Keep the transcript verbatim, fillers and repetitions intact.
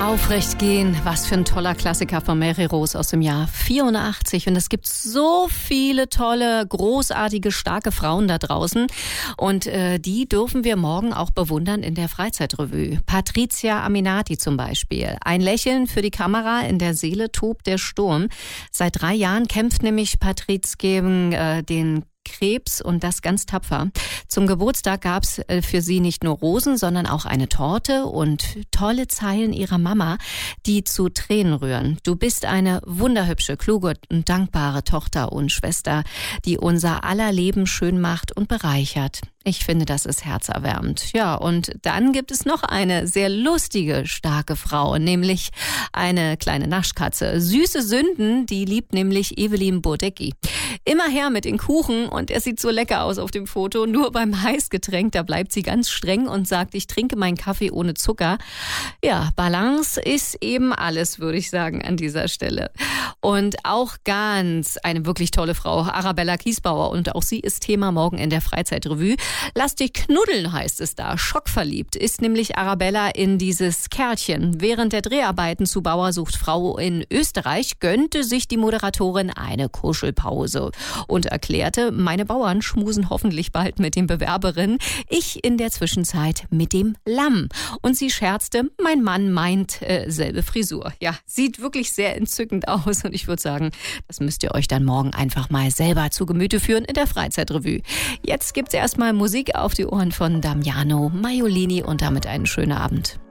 Aufrecht gehen, was für ein toller Klassiker von Mary Rose aus dem Jahr vierundachtzig. Und es gibt so viele tolle, großartige, starke Frauen da draußen. Und äh, die dürfen wir morgen auch bewundern in der Freizeitrevue. Patricia Aminati zum Beispiel. Ein Lächeln für die Kamera, in der Seele tobt der Sturm. Seit drei Jahren kämpft nämlich Patrice gegen äh, den Krebs und das ganz tapfer. Zum Geburtstag gab's für sie nicht nur Rosen, sondern auch eine Torte und tolle Zeilen ihrer Mama, die zu Tränen rühren. Du bist eine wunderhübsche, kluge und dankbare Tochter und Schwester, die unser aller Leben schön macht und bereichert. Ich finde, das ist herzerwärmend. Ja, und dann gibt es noch eine sehr lustige, starke Frau, nämlich eine kleine Naschkatze. Süße Sünden, die liebt nämlich Evelyn Bodecki. Immer her mit den Kuchen und er sieht so lecker aus auf dem Foto. Nur beim Heißgetränk, da bleibt sie ganz streng und sagt, ich trinke meinen Kaffee ohne Zucker. Ja, Balance ist eben alles, würde ich sagen, an dieser Stelle. Und auch ganz eine wirklich tolle Frau, Arabella Kiesbauer. Und auch sie ist Thema morgen in der Freizeitrevue. Lass dich knuddeln, heißt es da. Schockverliebt ist nämlich Arabella in dieses Kerlchen. Während der Dreharbeiten zu Bauer sucht Frau in Österreich gönnte sich die Moderatorin eine Kuschelpause und erklärte, meine Bauern schmusen hoffentlich bald mit den Bewerberinnen, ich in der Zwischenzeit mit dem Lamm. Und sie scherzte, mein Mann meint äh, selbe Frisur. Ja, sieht wirklich sehr entzückend aus und ich würde sagen, das müsst ihr euch dann morgen einfach mal selber zu Gemüte führen in der Freizeitrevue. Jetzt gibt's erstmal Musik auf die Ohren von Damiano Maiolini und damit einen schönen Abend.